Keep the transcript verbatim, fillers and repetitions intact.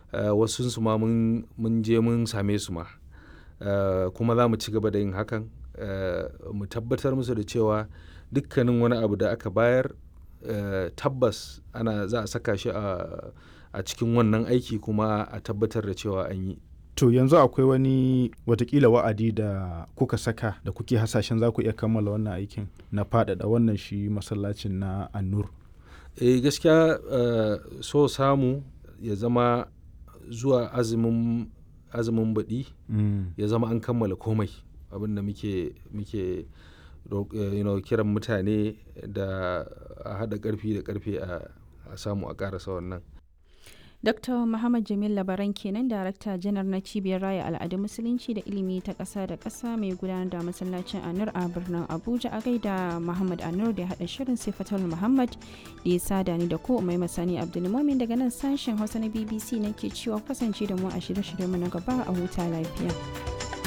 uh, wasu su ma mun, mun je mun same su ma uh, kuma za mu ci gaba da yin hakan uh, mu tabbatar musu da cewa dukkanin wani abu da aka bayar uh, tabbas ana za a saka shi a, a cikin wannan aiki kuma a tabbatar da cewa an yi. To yanzu akwai wani watakila wa'adi da kuka saka da kuke hasashen za ku iya kammala wannan aikin na faɗaɗa wannan shi masallacin na An-Nur? Eh gaskiya uh, so samu ya zama zuwa azumin azumin baɗi mm. ya zama an kammala komai abin da muke muke you know, kiran mutane da a haɗa ƙarfi da ƙarfe a samu a ƙarasa wannan. Dokta Muhammad Jamil Labaran kenan, Darakta Janar na Cibiyar Raya Al'adun Musulunci da Ilimi ta ƙasa da ƙasa mai gudanar da masallacin An-Nur a birnin Abuja. A gaida Muhammad An-Nur da ya haɗa shirin, sai Fatal Muhammad da ya sada ni da ko Umai Masani Abdulmumin daga nan sashen Hausa na B B C nake cewa kasance da mu a shirye-shiryenmu na gaba, a huta lafiya.